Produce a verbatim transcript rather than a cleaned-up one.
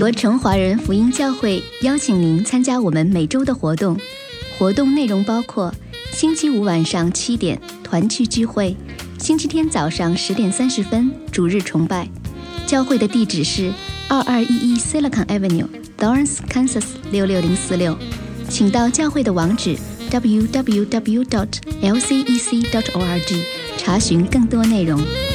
罗城华人福音教会邀请您参加我们每周的活动。活动内容包括星期五晚上七点团契聚会，星期天早上十点三十分主日崇拜。教会的地址是二二一一 Silicon Avenue，Lawrence, Kansas 六六零四六。请到教会的网址 double u double u double u dot l c e c dot org 查询更多内容。